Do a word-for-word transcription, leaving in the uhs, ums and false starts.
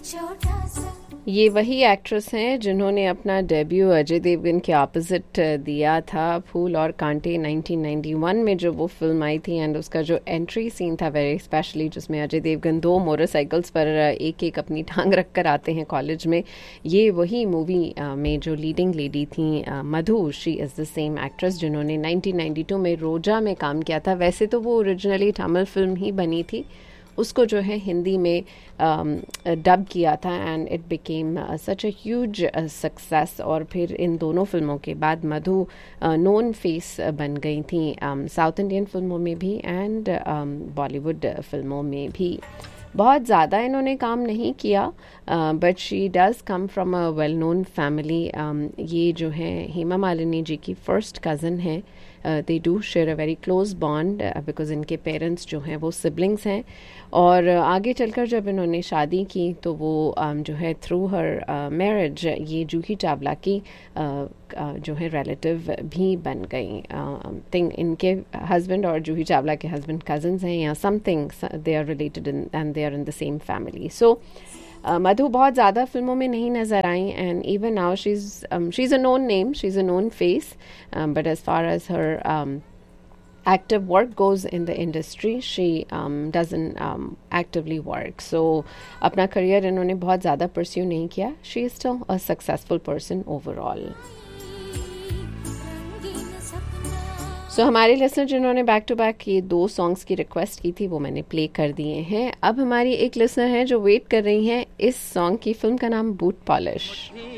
ये वही एक्ट्रेस हैं जिन्होंने अपना डेब्यू अजय देवगन के ऑपोजिट दिया था, फूल और कांटे नाइनटीन नाइंटी वन में जो वो फिल्म आई थी। एंड उसका जो एंट्री सीन था वेरी स्पेशली, जिसमें अजय देवगन दो मोटरसाइकिल्स पर एक एक अपनी टांग रख कर आते हैं कॉलेज में, ये वही मूवी में जो लीडिंग लेडी थी मधु, she is the same actress जिन्होंने नाइनटीन नाइंटी टू में रोजा में काम किया था। वैसे तो वो ओरिजिनली तमिल फिल्म ही बनी थी, उसको जो है हिंदी में डब किया था and it became such a huge success. और फिर इन दोनों फिल्मों के बाद मधु नोन फेस बन गई थी साउथ इंडियन फिल्मों में भी एंड बॉलीवुड फिल्मों में भी। बहुत ज़्यादा इन्होंने काम नहीं किया, but she does come from a well known family. ये जो है हेमा मालिनी जी की फर्स्ट कज़न है। They do share a very close bond because इनके पेरेंट्स जो हैं वो सिबलिंग्स हैं। और uh, आगे चलकर जब इन्होंने शादी की तो वो um, जो है थ्रू हर मैरिज ये जूही चावला की uh, uh, जो है रिलेटिव भी बन गई। थिंक इनके हस्बैंड और जूही चावला के हस्बैंड कजन्स हैं या something, they are related and they are in the same family. सो मधु बहुत ज़्यादा फिल्मों में नहीं नज़र आई and even now she is she is a known name, she is a known face, but as far as her active work goes in the industry, she um, doesn't um, actively work. So अपना career इन्होंने बहुत ज़्यादा pursue नहीं किया. She is still a successful person overall. So हमारे listener जिन्होंने back to back ये दो सॉन्ग्स की रिक्वेस्ट की थी वो मैंने प्ले कर दिए हैं। अब हमारी एक लिसनर है जो वेट कर रही हैं इस सॉन्ग की। फिल्म का नाम बूट पॉलिश।